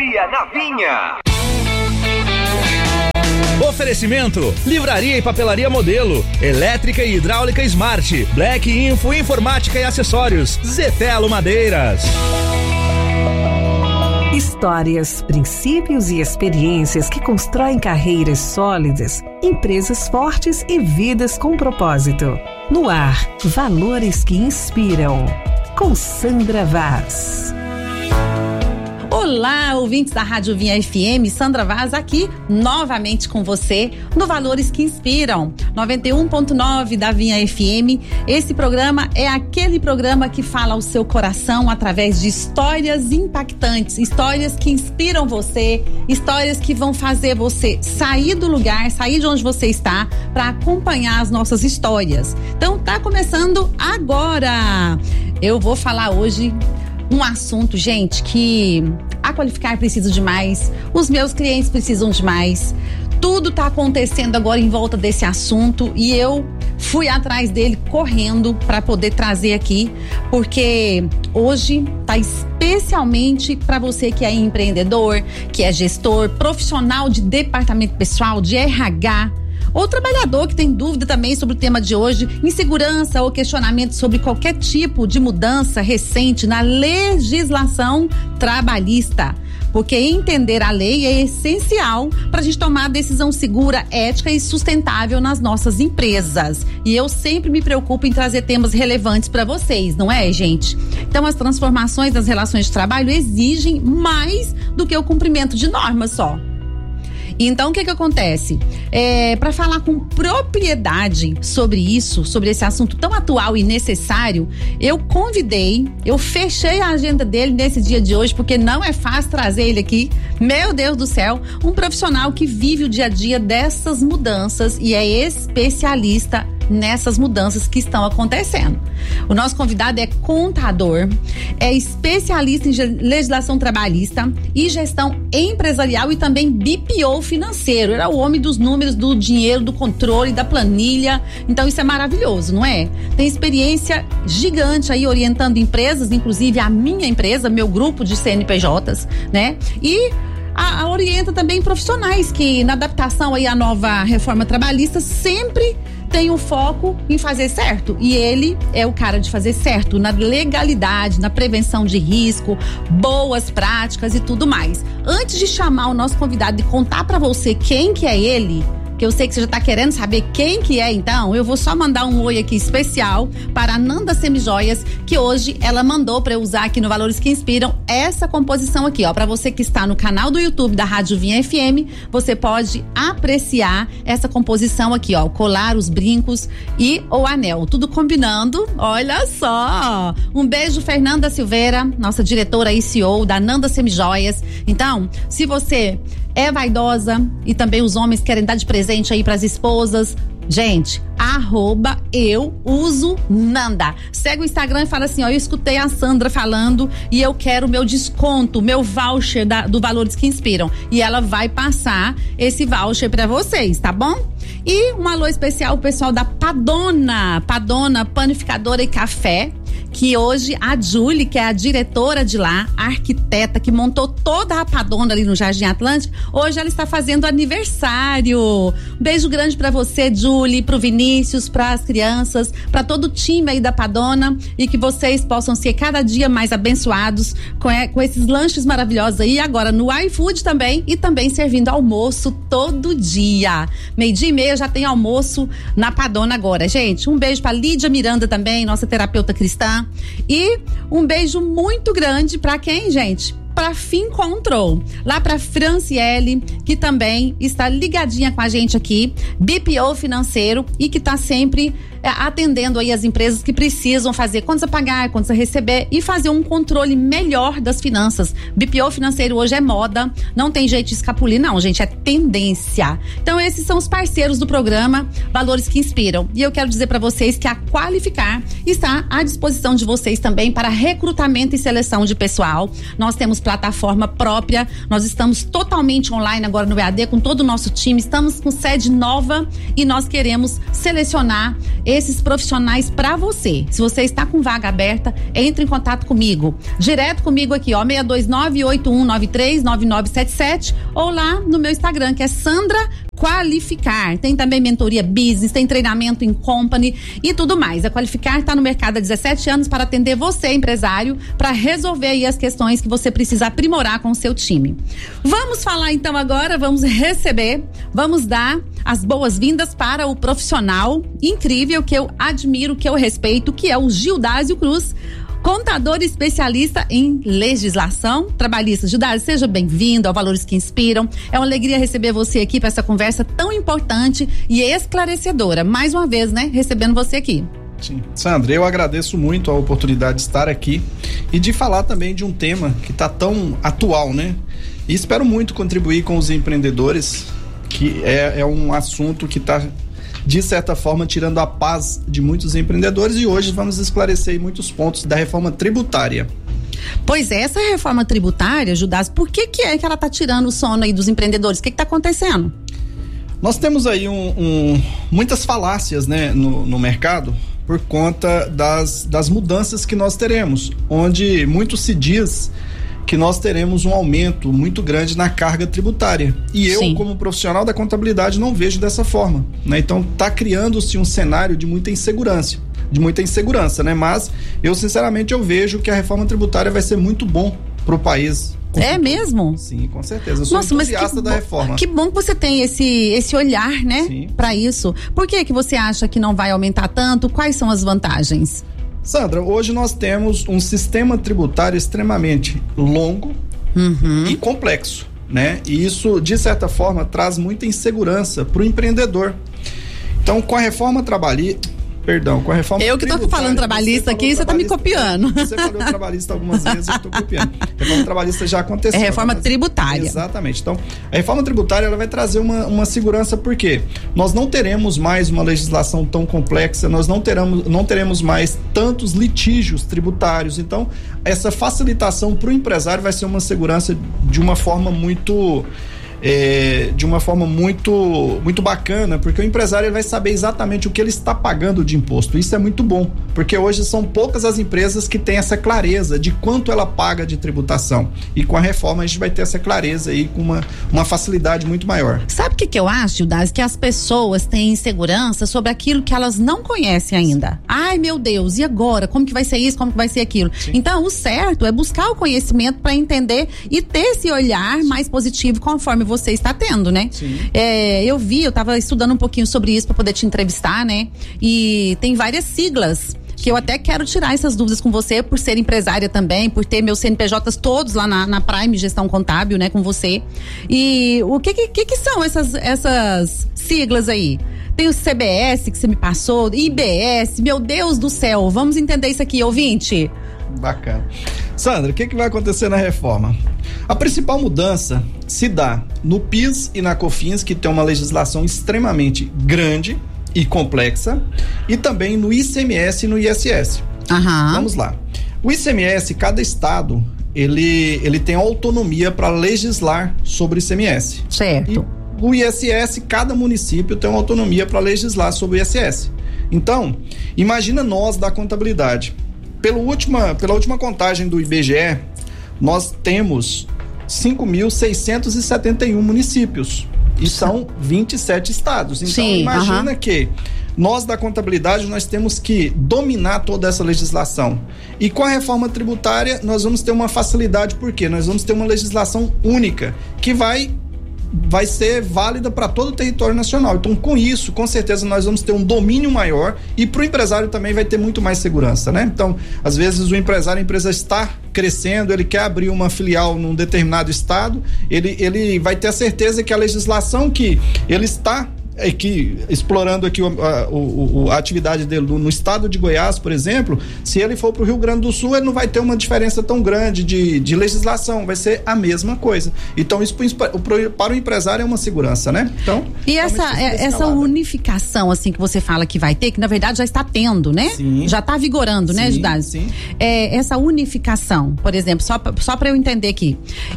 Dia na Vinha. Oferecimento: Livraria e Papelaria Modelo, Elétrica e Hidráulica Smart, Black Info Informática e Acessórios, Zetelo Madeiras. Histórias, princípios e experiências que constroem carreiras sólidas, empresas fortes e vidas com propósito. No ar, Valores que Inspiram, com Sandra Vaz. Olá, ouvintes da Rádio Vinha FM, Sandra Vaz aqui novamente com você no Valores que Inspiram, 91.9 da Vinha FM. Esse programa é aquele programa que fala ao seu coração através de histórias impactantes, histórias que inspiram você, histórias que vão fazer você sair do lugar, sair de onde você está para acompanhar as nossas histórias. Então tá começando agora. Eu vou falar hoje um assunto, gente, que a Qualificar precisa de mais, os meus clientes precisam de mais. Tudo tá acontecendo agora em volta desse assunto e eu fui atrás dele correndo para poder trazer aqui, porque hoje tá especialmente para você que é empreendedor, que é gestor, profissional de departamento pessoal, de RH, ou trabalhador que tem dúvida também sobre o tema de hoje, insegurança ou questionamento sobre qualquer tipo de mudança recente na legislação trabalhista. Porque entender a lei é essencial para a gente tomar a decisão segura, ética e sustentável nas nossas empresas. E eu sempre me preocupo em trazer temas relevantes para vocês, não é, gente? Então, as transformações das relações de trabalho exigem mais do que o cumprimento de normas só. Então, o que acontece? Para falar com propriedade sobre isso, sobre esse assunto tão atual e necessário, eu fechei a agenda dele nesse dia de hoje, porque não é fácil trazer ele aqui. Meu Deus do céu, um profissional que vive o dia a dia dessas mudanças e é especialista nessas mudanças que estão acontecendo. O nosso convidado é contador, é especialista em legislação trabalhista e gestão empresarial e também BPO financeiro. Era o homem dos números, do dinheiro, do controle, da planilha. Então isso é maravilhoso, não é? Tem experiência gigante aí orientando empresas, inclusive a minha empresa, meu grupo de CNPJs, né? E orienta também profissionais que na adaptação aí à nova reforma trabalhista sempre tem um foco em fazer certo, e ele é o cara de fazer certo na legalidade, na prevenção de risco, boas práticas e tudo mais. Antes de chamar o nosso convidado e contar pra você quem que é ele, que eu sei que você já tá querendo saber quem que é, então eu vou só mandar um oi aqui especial para a Nanda Semijoias, que hoje ela mandou para eu usar aqui no Valores que Inspiram essa composição aqui, ó, para você que está no canal do YouTube da Rádio Vinha FM, você pode apreciar essa composição aqui, ó, o colar, os brincos e o anel, tudo combinando, olha só. Um beijo, Fernanda Silveira, nossa diretora e CEO da Nanda Semijoias. Então, se você é vaidosa e também os homens querem dar de presente aí pras esposas, gente, @EuUsoNanda. Segue o Instagram e fala assim, ó, eu escutei a Sandra falando e eu quero meu desconto, meu voucher do Valores que Inspiram. E ela vai passar esse voucher pra vocês, tá bom? E um alô especial pro pessoal da Padona Panificadora e Café, que hoje a Julie, que é a diretora de lá, a arquiteta que montou toda a Padona ali no Jardim Atlântico, hoje ela está fazendo aniversário. Um beijo grande pra você, Julie, pro Vinícius, pras crianças, pra todo o time aí da Padona, e que vocês possam ser cada dia mais abençoados com esses lanches maravilhosos aí, agora no iFood também, e também servindo almoço todo dia. 12:30 já tem almoço na Padona agora, gente. Um beijo pra Lídia Miranda também, nossa terapeuta cristã. E um beijo muito grande pra quem, gente? Pra Fincontrol, lá pra Franciele, que também está ligadinha com a gente aqui, BPO financeiro, e que tá sempre atendendo aí as empresas que precisam fazer contas a pagar, contas a receber e fazer um controle melhor das finanças. BPO financeiro hoje é moda, não tem jeito de escapulir não, gente, é tendência. Então esses são os parceiros do programa Valores que Inspiram, e eu quero dizer para vocês que a Qualificar está à disposição de vocês também para recrutamento e seleção de pessoal. Nós temos plataforma própria. Nós estamos totalmente online agora no EAD com todo o nosso time. Estamos com sede nova e nós queremos selecionar esses profissionais para você. Se você está com vaga aberta, entre em contato comigo. Direto comigo aqui, ó, 629-8193-9977 ou lá no meu Instagram, que é Sandra Qualificar. Tem também mentoria business, tem treinamento em company e tudo mais. A Qualificar está no mercado há 17 anos para atender você, empresário, para resolver aí as questões que você precisa aprimorar com o seu time. Vamos falar então agora, vamos dar as boas-vindas para o profissional incrível que eu admiro, que eu respeito, que é o Gildásio Cruz, contador especialista em legislação trabalhista. Gildásio, seja bem-vindo ao Valores que Inspiram. É uma alegria receber você aqui para essa conversa tão importante e esclarecedora. Mais uma vez, né? Recebendo você aqui. Sim. Sandra, eu agradeço muito a oportunidade de estar aqui e de falar também de um tema que está tão atual, né? E espero muito contribuir com os empreendedores, que é um assunto que está, de certa forma, tirando a paz de muitos empreendedores, e hoje vamos esclarecer aí muitos pontos da reforma tributária. Pois é, essa reforma tributária, Gildásio, por que é que ela está tirando o sono aí dos empreendedores? O que está acontecendo? Nós temos aí muitas falácias, né, no mercado, por conta das mudanças que nós teremos, onde muito se diz que nós teremos um aumento muito grande na carga tributária. E eu, Sim, como profissional da contabilidade, não vejo dessa forma, né? Então, está criando-se um cenário de muita insegurança, né? Mas, eu sinceramente, eu vejo que a reforma tributária vai ser muito bom para o país. É mesmo? Sim, com certeza. Eu sou entusiasta da reforma. Que bom que você tem esse olhar, né? Para isso. Por que você acha que não vai aumentar tanto? Quais são as vantagens? Sandra, hoje nós temos um sistema tributário extremamente longo e complexo, né? E isso, de certa forma, traz muita insegurança para o empreendedor. Então, com a reforma eu que tô falando trabalhista aqui, você tá me copiando. Você falou trabalhista algumas vezes, eu tô copiando. A reforma trabalhista já aconteceu. É reforma tributária. Exatamente. Então, a reforma tributária, ela vai trazer uma segurança, porque nós não teremos mais uma legislação tão complexa, nós não teremos mais tantos litígios tributários. Então, essa facilitação para o empresário vai ser uma segurança de uma forma muito muito bacana, porque o empresário ele vai saber exatamente o que ele está pagando de imposto. Isso é muito bom, porque hoje são poucas as empresas que têm essa clareza de quanto ela paga de tributação, e com a reforma a gente vai ter essa clareza aí com uma facilidade muito maior. Sabe o que eu acho, Gildásio? Que as pessoas têm insegurança sobre aquilo que elas não conhecem ainda. Ai, meu Deus, e agora? Como que vai ser isso? Como que vai ser aquilo? Sim. Então, o certo é buscar o conhecimento para entender e ter esse olhar mais positivo conforme você está tendo, né? Sim. Eu tava estudando um pouquinho sobre isso para poder te entrevistar, né? E tem várias siglas que eu até quero tirar essas dúvidas com você, por ser empresária também, por ter meus CNPJs todos lá na Prime Gestão Contábil, né, com você. E o que são essas siglas aí? Tem o CBS que você me passou, IBS, meu Deus do céu, vamos entender isso aqui, ouvinte? Bacana. Sandra, o que vai acontecer na reforma? A principal mudança se dá no PIS e na COFINS, que tem uma legislação extremamente grande e complexa, e também no ICMS e no ISS. Vamos lá. O ICMS, cada estado, ele tem autonomia para legislar sobre o ICMS. Certo. E o ISS, cada município tem uma autonomia para legislar sobre o ISS. Então, imagina nós da contabilidade. Pela última contagem do IBGE, nós temos 5.671 municípios e são 27 estados. Então, imagina que nós da contabilidade, nós temos que dominar toda essa legislação. E com a reforma tributária, nós vamos ter uma facilidade, porque nós vamos ter uma legislação única que vai ser válida para todo o território nacional. Então, com isso, com certeza, nós vamos ter um domínio maior, e para o empresário também vai ter muito mais segurança, né? Então, às vezes a empresa está crescendo, ele quer abrir uma filial num determinado estado, ele vai ter a certeza que a legislação que ele está explorando aqui a atividade dele no estado de Goiás, por exemplo, se ele for para o Rio Grande do Sul, ele não vai ter uma diferença tão grande de legislação, vai ser a mesma coisa. Então, isso para o empresário é uma segurança, né? Então, e essa unificação, assim, que você fala que vai ter, que na verdade já está tendo, né? Sim. Já está vigorando, né, Judásio? Sim. Essa unificação, por exemplo, só para eu entender aqui,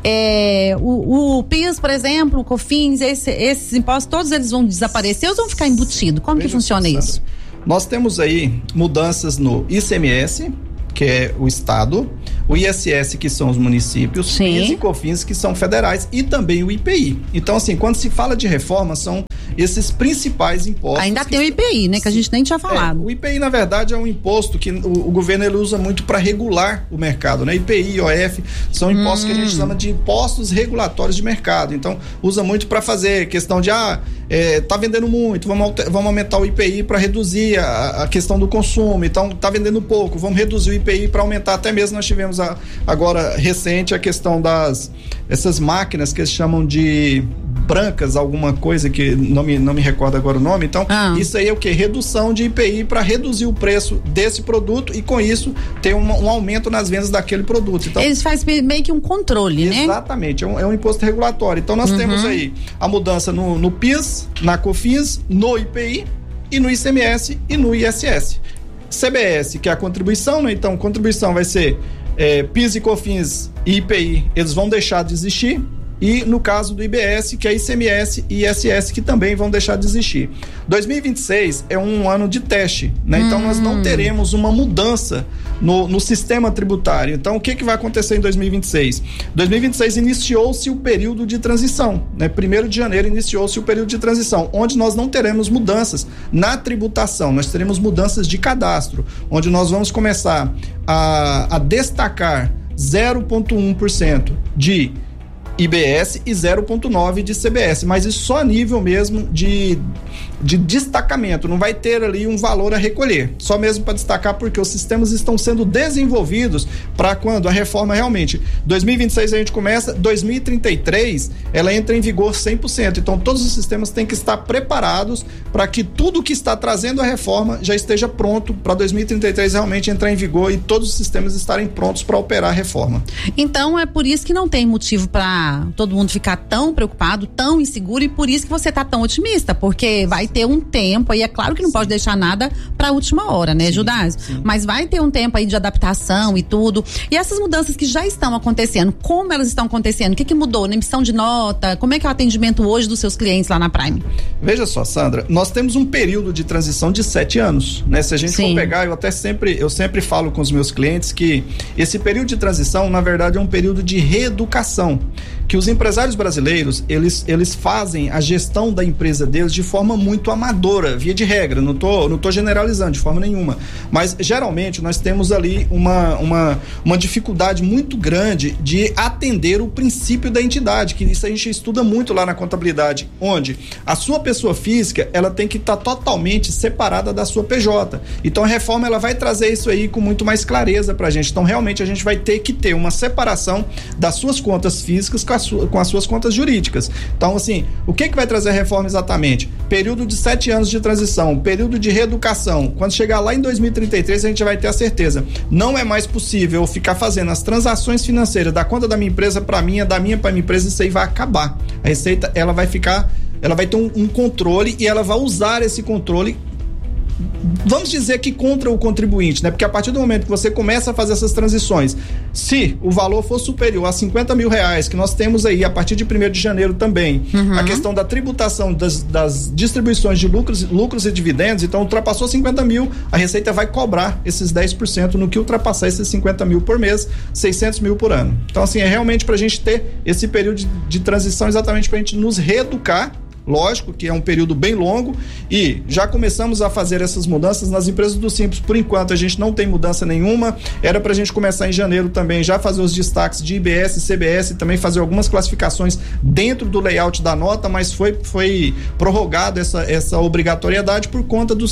o PIS, por exemplo, o COFINS, esses impostos, todos eles vão desaparecer ou vão ficar embutidos? Como que funciona isso? Nós temos aí mudanças no ICMS, que é o estado, o ISS, que são os municípios, PIS e COFINS, que são federais, e também o IPI. Então, assim, quando se fala de reforma, são esses principais impostos. Ainda tem o IPI, né? Que a gente nem tinha falado. O IPI, na verdade, é um imposto que o governo ele usa muito para regular o mercado, né? IPI, IOF, são impostos que a gente chama de impostos regulatórios de mercado. Então, usa muito para fazer questão de, tá vendendo muito, vamos aumentar o IPI para reduzir a questão do consumo. Então, tá vendendo pouco, vamos reduzir o IPI para aumentar. Até mesmo nós tivemos agora recente a questão essas máquinas que eles chamam de brancas, alguma coisa que não me recordo agora o nome. Então, isso aí é o quê? Redução de IPI para reduzir o preço desse produto e com isso ter um aumento nas vendas daquele produto. Então, eles fazem meio que um controle, né? Exatamente, é um imposto regulatório. Então, nós temos aí a mudança no PIS, na COFINS, no IPI e no ICMS e no ISS. CBS, que é a contribuição, né? Então, contribuição vai ser PIS e COFINS e IPI, eles vão deixar de existir. E no caso do IBS, que é ICMS e ISS, que também vão deixar de existir. 2026 é um ano de teste, né? Então nós não teremos uma mudança no sistema tributário. Então o que vai acontecer em 2026? 2026 iniciou-se o período de transição, né? 1º de janeiro iniciou-se o período de transição, onde nós não teremos mudanças na tributação, nós teremos mudanças de cadastro, onde nós vamos começar a destacar 0,1% de IBS e 0,9 de CBS, mas isso só a nível mesmo de destacamento, não vai ter ali um valor a recolher, só mesmo para destacar porque os sistemas estão sendo desenvolvidos para quando a reforma realmente, 2026 a gente começa, 2033 ela entra em vigor 100%, então todos os sistemas têm que estar preparados para que tudo que está trazendo a reforma já esteja pronto para 2033 realmente entrar em vigor e todos os sistemas estarem prontos para operar a reforma. Então é por isso que não tem motivo para todo mundo ficar tão preocupado, tão inseguro, e por isso que você tá tão otimista, porque vai ter um tempo, e é claro que não pode deixar nada pra última hora, né, Judásio? Mas vai ter um tempo aí de adaptação e tudo. E essas mudanças que já estão acontecendo, como elas estão acontecendo? O que mudou na emissão de nota? Como é que é o atendimento hoje dos seus clientes lá na Prime? Veja só, Sandra, nós temos um período de transição de 7 anos, né? Se a gente for pegar, eu sempre falo com os meus clientes que esse período de transição, na verdade, é um período de reeducação, que os empresários brasileiros, eles fazem a gestão da empresa deles de forma muito amadora, via de regra, não tô generalizando de forma nenhuma, mas geralmente nós temos ali uma dificuldade muito grande de atender o princípio da entidade, que isso a gente estuda muito lá na contabilidade, onde a sua pessoa física, ela tem que estar totalmente separada da sua PJ, então a reforma ela vai trazer isso aí com muito mais clareza pra gente, então realmente a gente vai ter que ter uma separação das suas contas físicas com as suas contas jurídicas. Então, assim, o que vai trazer a reforma exatamente? Período de 7 anos de transição, período de reeducação. Quando chegar lá em 2033, a gente vai ter a certeza. Não é mais possível ficar fazendo as transações financeiras da conta da minha empresa para minha, da minha para minha empresa, isso aí vai acabar. A Receita, ela vai ter um controle e ela vai usar esse controle, vamos dizer que contra o contribuinte, né? Porque a partir do momento que você começa a fazer essas transições, se o valor for superior a R$50 mil, que nós temos aí a partir de 1º de janeiro também, a questão da tributação das distribuições de lucros e dividendos, então ultrapassou 50 mil, a Receita vai cobrar esses 10% no que ultrapassar esses 50 mil por mês, 600 mil por ano. Então, assim, é realmente pra gente ter esse período de transição exatamente pra gente nos reeducar. Lógico que é um período bem longo e já começamos a fazer essas mudanças nas empresas do Simples. Por enquanto a gente não tem mudança nenhuma, era pra gente começar em janeiro também, já fazer os destaques de IBS, CBS, também fazer algumas classificações dentro do layout da nota, mas foi prorrogado essa obrigatoriedade por conta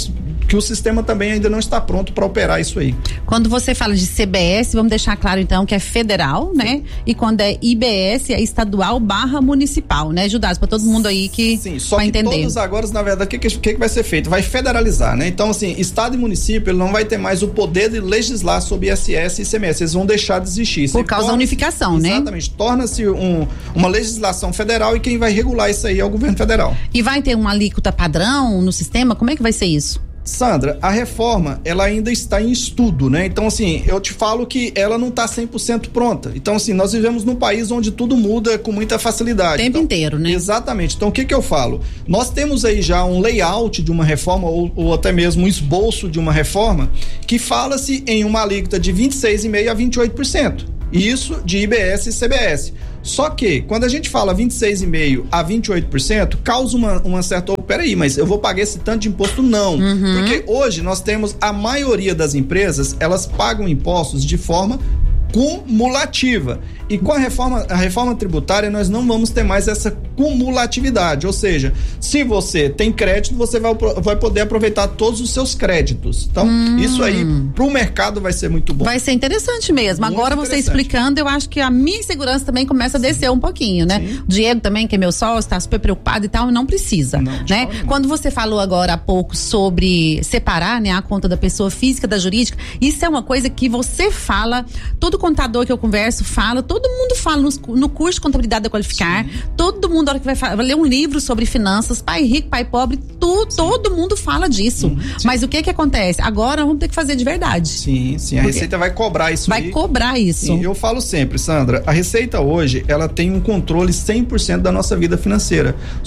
que o sistema também ainda não está pronto para operar isso aí. Quando você fala de CBS, vamos deixar claro então que é federal, né? E quando é IBS, é estadual / municipal, né, Judas? Para todo mundo aí que sim, só vai que entender. Todos agora, na verdade, o que vai ser feito? Vai federalizar, né? Então, assim, estado e município, ele não vai ter mais o poder de legislar sobre ISS e ICMS, eles vão deixar de existir. Isso por causa da unificação, né? Exatamente, torna-se uma legislação federal e quem vai regular isso aí é o governo federal. E vai ter uma alíquota padrão no sistema? Como é que vai ser isso? Sandra, a reforma, ela ainda está em estudo, né? Então, assim, eu te falo que ela não está 100% pronta. Então, assim, nós vivemos num país onde tudo muda com muita facilidade. O tempo inteiro, né? Exatamente. Então, o que eu falo? Nós temos aí já um layout de uma reforma ou até mesmo um esboço de uma reforma que fala-se em uma alíquota de 26,5% a 28%. Isso de IBS e CBS. Só que, quando a gente fala 26,5% a 28%, causa uma certa... Peraí, mas eu vou pagar esse tanto de imposto? Não. Porque hoje nós temos a maioria das empresas, elas pagam impostos de forma cumulativa. E com a reforma tributária, nós não vamos ter mais essa cumulatividade. Ou seja, se você tem crédito, você vai poder aproveitar todos os seus créditos. Então, isso aí, para o mercado, vai ser muito bom. Vai ser interessante mesmo. Muito agora você explicando, eu acho que a minha insegurança também começa a descer um pouquinho, né? Sim. O Diego também, que é meu sócio, está super preocupado e tal, não precisa, não, né? Quando você falou agora há pouco sobre separar, né, a conta da pessoa física da jurídica, isso é uma coisa que você fala, todo contador que eu converso fala, todo mundo fala no curso de contabilidade da Qualificar. Sim. Todo mundo, na hora que vai ler um livro sobre finanças, pai rico, pai pobre, todo mundo fala disso. Mas o que acontece? Agora vamos ter que fazer de verdade. Sim, a Receita vai cobrar isso. Vai cobrar isso. Sim, eu falo sempre, Sandra, a Receita hoje, ela tem um controle 100% da nossa vida financeira.